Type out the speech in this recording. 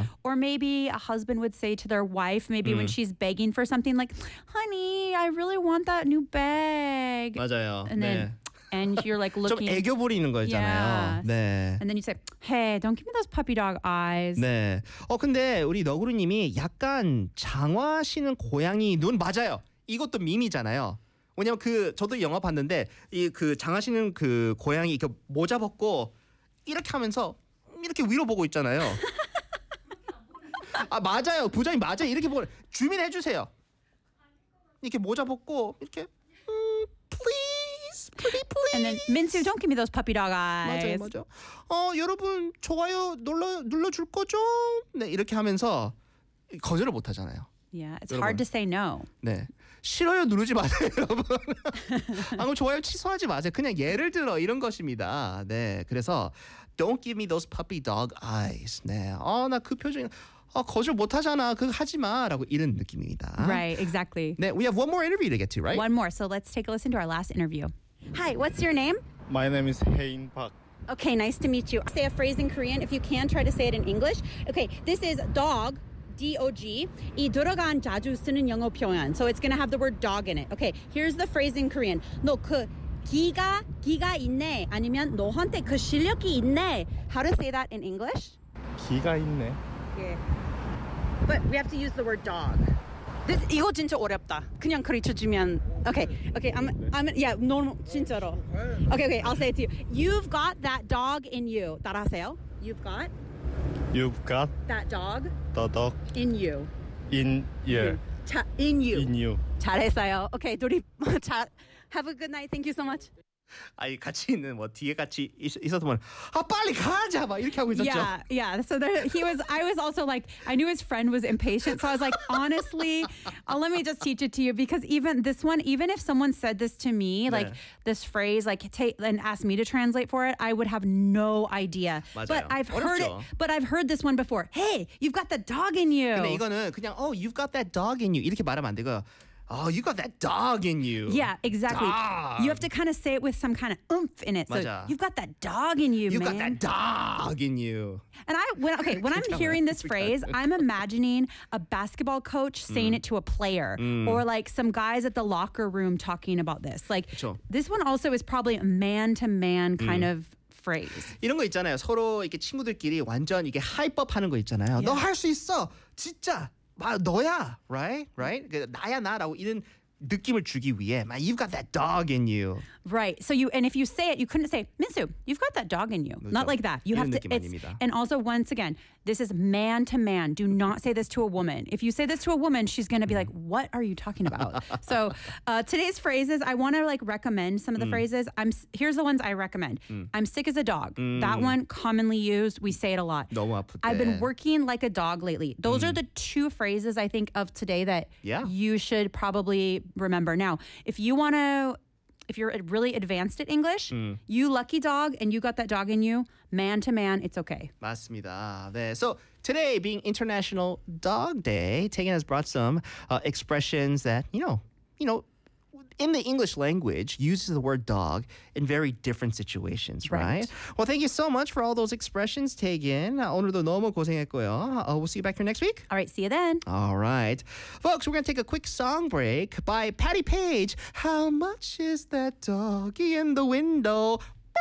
Or maybe a husband would say to their wife, maybe when she's begging for something like, honey, I really want that new bag. 맞아요. And then and you're like 좀 looking. 애교 부리는 거잖아요. Yes. 네. And then you say, hey, don't give me those puppy dog eyes. 네. 근데 우리 너구리님이 약간 장화시는 고양이 눈 맞아요. 이것도 밈이잖아요. 왜냐면 저도 영화 봤는데 이 장화시는 고양이 이렇게 모자 벗고 이렇게 하면서 이렇게 위로 보고 있잖아요. 아 맞아요. 부장님 맞아요. 이렇게 보고 주민 해주세요. 이렇게 모자 벗고 이렇게 please, pretty please. And then Minsu, don't give me those puppy dog eyes. 맞아요. 여러분 좋아요 눌러줄 거죠? 네 이렇게 하면서 거절을 못 하잖아요. Yeah, it's 여러분. hard to say no. 네 싫어요 누르지 마세요 여러분. 그럼 좋아요 취소하지 마세요. 그냥 예를 들어 이런 것입니다. 네 그래서 don't give me those puppy dog eyes. 네 나 그 표정 거절 못 하잖아. 그거 하지 마라고 이런 느낌입니다. Right, exactly. 네, we have one more interview to get to, right? One more. So let's take a listen to our last interview. Hi, what's your name? My name is Hein Park. Okay, nice to meet you. Say a phrase in Korean. If you can, try to say it in English. Okay, this is dog. D-O-G. 이 들어간 자주 쓰는 영어 표현. So it's going to have the word dog in it. Okay, here's the phrase in Korean. 너 기가 있네. 아니면 너한테 실력이 있네. How to say that in English? 기가 있네. Yeah. But we have to use the word dog. 이거 진짜 어렵다. 그냥 가르쳐주면. Okay. Yeah, normal 진짜로. Okay, I'll say it to you. You've got that dog in you. 따라하세요. You've got that dog the dog in you. in you. In you. In you. 잘했어요. Okay, 둘이 have a good night. Thank you so much. 아니 같이 있는 뒤에 같이 있었으면 빨리 가자 막 이렇게 하고 있었죠. Yeah. So I was also like, I knew his friend was impatient. So I was like, honestly, let me just teach it to you because even this one, even if someone said this to me, like this phrase, like and asked me to translate for it, I would have no idea. 맞아요. But I've heard it. 어렵죠. But I've heard this one before. Hey, you've got the dog in you. 근데 이거는 그냥 you've got that dog in you 이렇게 말하면 안 되고 you got that dog in you. Yeah, exactly. Dog. You have to kind of say it with some kind of oomph in it. So 맞아. you've got that dog in you, You man. got that dog in you. And when I'm hearing this phrase, I'm imagining a basketball coach saying it to a player or like some guys at the locker room talking about this. Like 그쵸. this one also is probably a man-to-man kind of phrase. 이런 거 있잖아요. 서로 이렇게 친구들끼리 완전 이게 하이법 하는 거 있잖아요. 너 할 수 있어. 진짜. 너야. Right? 나야 나라고 이런 느낌을 주기 위해 you've got that dog in you. Right. So if you say it, you couldn't say, Minsu, you've got that dog in you. Not like that. You have 이런 to 느낌 아닙니다. and also once again, this is man to man. Do not say this to a woman. If you say this to a woman, she's going to be like, what are you talking about? So today's phrases, I want to recommend some of the phrases. Here's the ones I recommend. I'm sick as a dog. That one commonly used. We say it a lot. 너무 아플 때. I've been working like a dog lately. Those are the two phrases I think of today that you should probably remember. Now, if you're really advanced at English, you lucky dog and you got that dog in you, man to man, it's okay. 맞습니다. 네. So today being International Dog Day, Tegan has brought some expressions that, you know, in the English language uses the word dog in very different situations, right? Well, thank you so much for all those expressions, Tegan. 오늘도 너무 고생했고요. We'll see you back here next week. All right, see you then. All right. Folks, we're going to take a quick song break by Patty Page. How much is that doggy in the window?